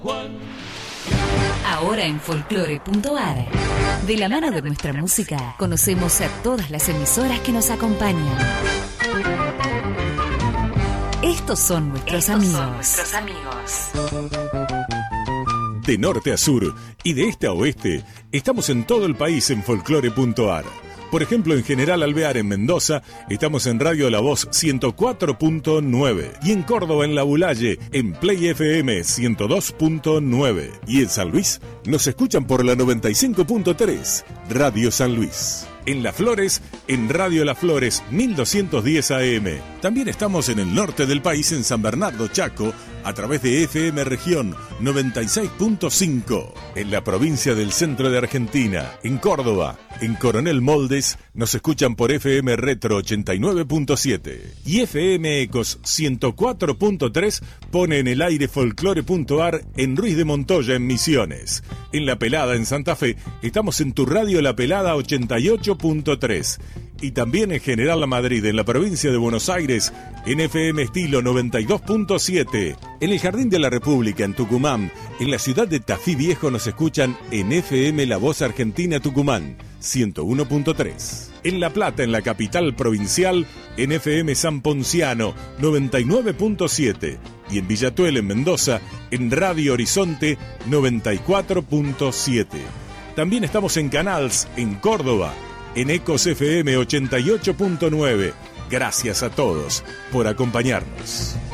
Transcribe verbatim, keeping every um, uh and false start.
Ahora en folclore punto a r, de la mano de nuestra música, conocemos a todas las emisoras que nos acompañan. Estos son nuestros Estos amigos. son nuestros amigos. De norte a sur y de este a oeste, estamos en todo el país en folclore punto a r. Por ejemplo, en General Alvear, en Mendoza, estamos en Radio La Voz ciento cuatro punto nueve. Y en Córdoba, en La Bulaye, en Play F M ciento dos punto nueve. Y en San Luis, nos escuchan por la noventa y cinco punto tres, Radio San Luis. En Las Flores, en Radio Las Flores mil doscientos diez A M. También estamos en el norte del país, en San Bernardo, Chaco, a través de F M Región noventa y seis punto cinco. En la provincia del centro de Argentina, en Córdoba, en Coronel Moldes, nos escuchan por F M Retro ochenta y nueve punto siete. Y F M Ecos ciento cuatro punto tres pone en el aire folclore punto a r en Ruiz de Montoya, en Misiones. En La Pelada, en Santa Fe, estamos en tu radio La Pelada ochenta y ocho punto tres. Y también en General La Madrid, en la provincia de Buenos Aires, en F M Estilo noventa y dos punto siete. En el Jardín de la República, en Tucumán, en la ciudad de Tafí Viejo, nos escuchan en F M La Voz Argentina Tucumán, ciento uno punto tres. En La Plata, en la capital provincial, en F M San Ponciano, noventa y nueve punto siete. Y en Villatuel, en Mendoza, en Radio Horizonte, noventa y cuatro punto siete. También estamos en Canals, en Córdoba, en Ecos F M ochenta y ocho punto nueve. Gracias a todos por acompañarnos.